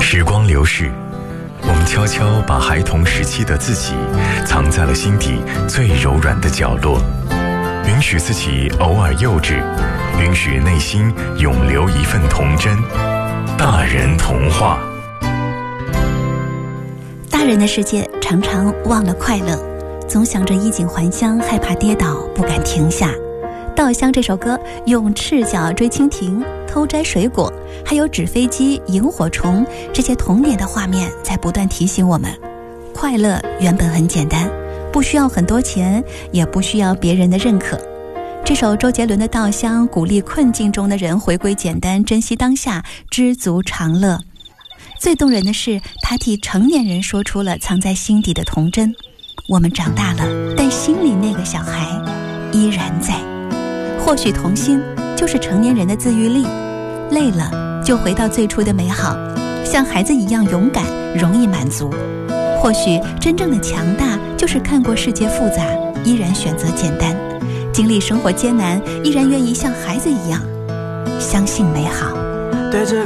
时光流逝，我们悄悄把孩童时期的自己藏在了心底最柔软的角落，允许自己偶尔幼稚，允许内心永留一份童真。大人童话。 大人的世界常常忘了快乐，总想着衣锦还乡，害怕跌倒，不敢停下。《稻香》这首歌用赤脚追蜻蜓、偷摘水果，还有纸飞机、萤火虫这些童年的画面，在不断提醒我们，快乐原本很简单，不需要很多钱，也不需要别人的认可。这首周杰伦的《稻香》鼓励困境中的人回归简单，珍惜当下，知足常乐。最动人的是，他替成年人说出了藏在心底的童真。我们长大了，但心里那个小孩依然在。或许童心就是成年人的自愈力，累了就回到最初的美好，像孩子一样勇敢，容易满足。或许真正的强大就是看过世界复杂，依然选择简单，经历生活艰难，依然愿意像孩子一样相信美好。 对着